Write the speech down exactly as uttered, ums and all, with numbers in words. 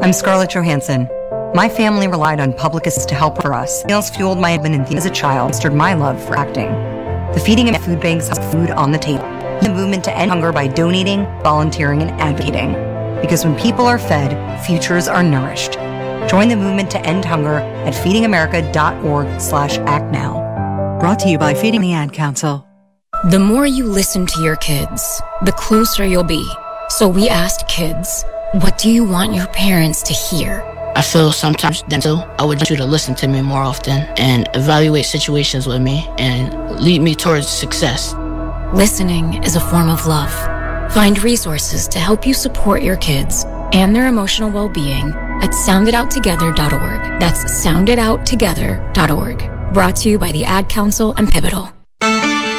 I'm Scarlett Johansson. My family relied on public assistance to help for us. Meals fueled my admin as a child, stirred my love for acting. The Feeding of Food Banks has food on the table. The movement to end hunger by donating, volunteering, and advocating. Because when people are fed, futures are nourished. Join the movement to end hunger at feedingamerica.org slash act now. Brought to you by Feeding the Ad Council. The more you listen to your kids, the closer you'll be. So we asked kids, what do you want your parents to hear? I feel sometimes, Denzel, I would want you to listen to me more often and evaluate situations with me and lead me towards success. Listening is a form of love. Find resources to help you support your kids and their emotional well-being at sound it out together dot org. That's sound it out together dot org. Brought to you by the Ad Council and Pivotal.